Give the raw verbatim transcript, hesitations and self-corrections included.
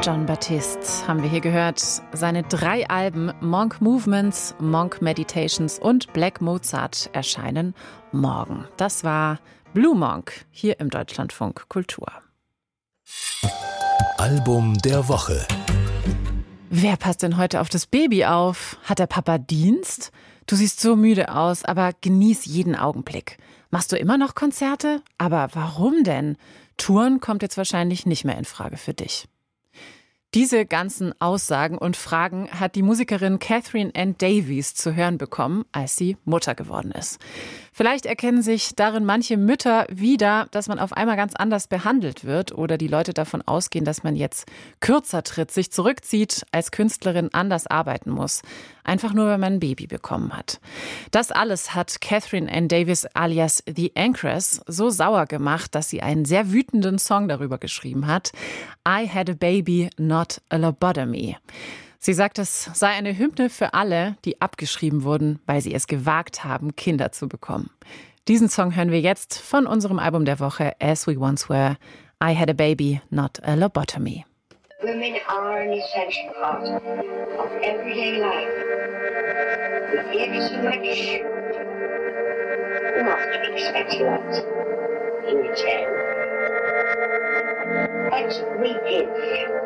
Jon Batiste haben wir hier gehört. Seine drei Alben Monk Movements, Monk Meditations und Black Mozart erscheinen morgen. Das war Blue Monk hier im Deutschlandfunk Kultur. Album der Woche. Wer passt denn heute auf das Baby auf? Hat der Papa Dienst? Du siehst so müde aus, aber genieß jeden Augenblick. Machst du immer noch Konzerte? Aber warum denn? Touren kommt jetzt wahrscheinlich nicht mehr in Frage für dich. Diese ganzen Aussagen und Fragen hat die Musikerin Catherine Ann Davies zu hören bekommen, als sie Mutter geworden ist. Vielleicht erkennen sich darin manche Mütter wieder, dass man auf einmal ganz anders behandelt wird oder die Leute davon ausgehen, dass man jetzt kürzer tritt, sich zurückzieht, als Künstlerin anders arbeiten muss. Einfach nur, weil man ein Baby bekommen hat. Das alles hat Catherine Ann Davies alias The Anchoress so sauer gemacht, dass sie einen sehr wütenden Song darüber geschrieben hat. I had a baby, not a lobotomy. Sie sagt, es sei eine Hymne für alle, die abgeschrieben wurden, weil sie es gewagt haben, Kinder zu bekommen. Diesen Song hören wir jetzt von unserem Album der Woche As We Once Were. I had a baby, not a lobotomy. Women are an essential part of everyday life. We give so much, not expecting that in return. But we give.